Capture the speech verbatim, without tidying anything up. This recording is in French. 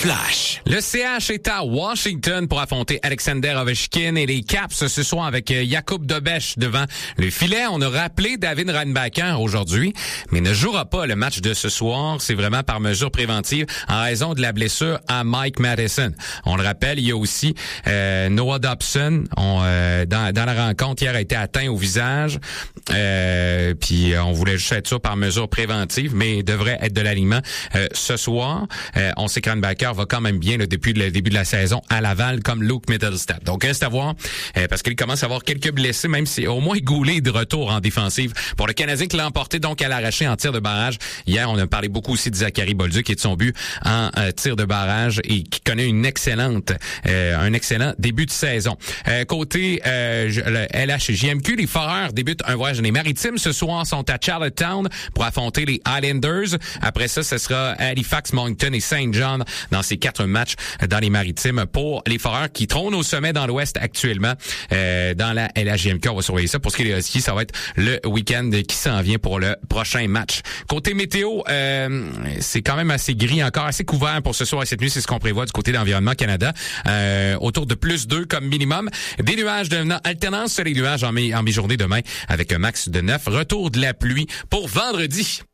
Flash. Le C H est à Washington pour affronter Alexander Ovechkin et les Caps ce soir avec Jakub Dobeš devant le filet. On a rappelé David Reinbacher aujourd'hui, mais ne jouera pas le match de ce soir. C'est vraiment par mesure préventive en raison de la blessure à Mike Matheson. On le rappelle, il y a aussi euh, Noah Dobson. On, euh, dans, dans la rencontre, hier a été atteint au visage. Euh, puis on voulait juste être sûr par mesure préventive, mais il devrait être de l'alignement euh, ce soir. Euh, on sait que Reinbacher va quand même bien là, depuis le début de la saison à Laval comme Luke Mittelstadt. Donc reste à voir euh, parce qu'il commence à avoir quelques blessés, même si au moins Goulet est de retour en défensive pour le Canadien qui l'a emporté donc à l'arraché en tir de barrage. Hier, on a parlé beaucoup aussi de Zachary Bolduc et de son but en euh, tir de barrage et qui connaît une excellente, euh, un excellent début de saison. Euh, côté euh, le L H J M Q, les Foreurs débutent un voyage dans les Maritimes. Ce soir, sont à Charlottetown pour affronter les Islanders. Après ça, ce sera Halifax, Moncton et Saint John dans ces quatre matchs dans les Maritimes pour les Foreurs qui trônent au sommet dans l'Ouest actuellement euh, dans la L H J M Q. On va surveiller ça. Pour ce qui est des Huskies, ça va être le week-end qui s'en vient pour le prochain match. Côté météo, euh, c'est quand même assez gris encore, assez couvert pour ce soir et cette nuit. C'est ce qu'on prévoit du côté d'Environnement Canada. Euh, autour de plus deux comme minimum. Des nuages devenant alternance sur les nuages en, mi- en mi-journée demain avec un max de neuf. Retour de la pluie pour vendredi.